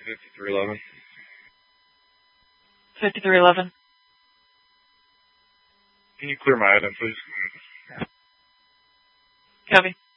5311. 5311. Can you clear my item, please? Copy.